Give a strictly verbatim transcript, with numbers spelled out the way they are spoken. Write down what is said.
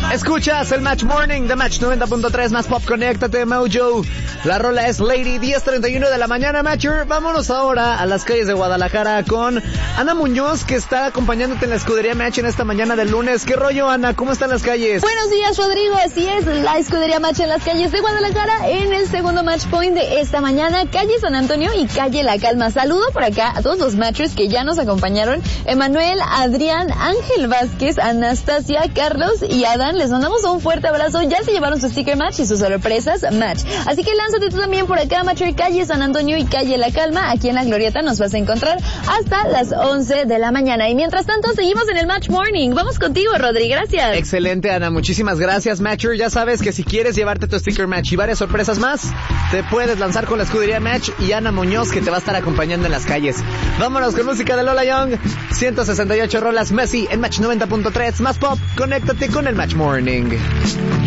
Escuchas el Match Morning de Match noventa punto tres más Pop, conéctate, Mojo. La rola es Lady, diez treinta y uno de la mañana, Matcher. Vámonos ahora a las calles de Guadalajara con Ana Muñoz, que está acompañándote en la escudería Match en esta mañana del lunes. ¿Qué rollo, Ana? ¿Cómo están las calles? Buenos días, Rodrigo. Así es, la escudería Match en las calles de Guadalajara en el segundo Match Point de esta mañana, calle San Antonio y calle La Calma. Saludo por acá a todos los Matchers que ya nos acompañaron. Emanuel, Adrián, Ángel Vázquez, Anastasia, Carlos y Adán. Les mandamos un fuerte abrazo. Ya se llevaron su sticker Match y sus sorpresas Match. Así que lánzate tú también por acá, Matcher, calle San Antonio y calle La Calma. Aquí en La Glorieta nos vas a encontrar hasta las once de la mañana. Y mientras tanto, seguimos en el Match Morning. Vamos contigo, Rodri. Gracias. Excelente, Ana. Muchísimas gracias, Matcher. Ya sabes que si quieres llevarte tu sticker Match y varias sorpresas más, te puedes lanzar con la escudería Match y Ana Muñoz, que te va a estar acompañando en las calles. Vámonos con música de Lola Young. ciento sesenta y ocho rolas Messi en Match noventa punto tres más Pop. Conéctate con el Match Morning.